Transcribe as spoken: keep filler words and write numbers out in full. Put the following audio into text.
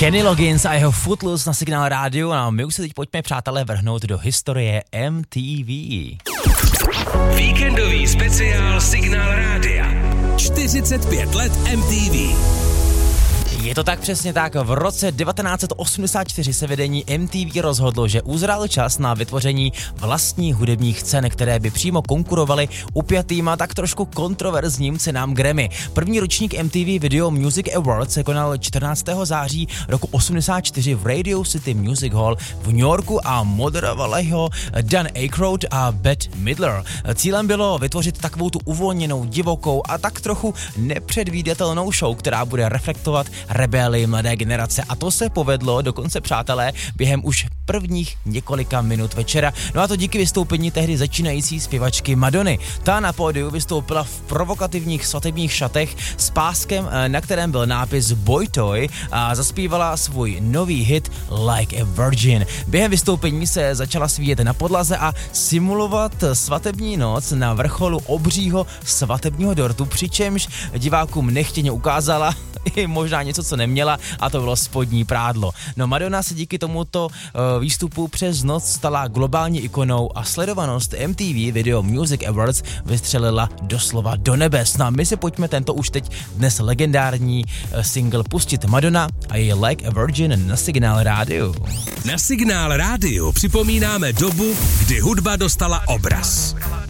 Kenny Loggins a jeho Footloose na Signál rádiu a my už se teď pojďme, přátelé, vrhnout do historie M T V. Víkendový speciál Signál rádia. čtyřicet pět let M T V. Je to tak, přesně tak. V roce devatenáct set osmdesát čtyři se vedení M T V rozhodlo, že uzrál čas na vytvoření vlastních hudebních cen, které by přímo konkurovaly upjatým a tak trošku kontroverzním cenám Grammy. První ročník M T V Video Music Awards se konal čtrnáctého září roku osmdesát čtyři v Radio City Music Hall v New Yorku a moderovali ho Dan Aykroyd a Bette Midler. Cílem bylo vytvořit takovou tu uvolněnou, divokou a tak trochu nepředvídatelnou show, která bude reflektovat rebelii mladé generace, a to se povedlo dokonce, přátelé, během už prvních několika minut večera. No a to díky vystoupení tehdy začínající zpěvačky Madony. Ta na pódiu vystoupila v provokativních svatebních šatech s páskem, na kterém byl nápis Boy Toy, a zaspívala svůj nový hit Like a Virgin. Během vystoupení se začala svíjet na podlaze a simulovat svatební noc na vrcholu obřího svatebního dortu, přičemž divákům nechtěně ukázala i možná něco, co neměla, a to bylo spodní prádlo. No, Madonna se díky tomuto uh, výstupu přes noc stala globální ikonou a sledovanost M T V Video Music Awards vystřelila doslova do nebes. No a my si pojďme tento už teď dnes legendární uh, single pustit. Madonna a její Like a Virgin na Signál rádiu. Na Signál rádiu připomínáme dobu, kdy hudba dostala obraz.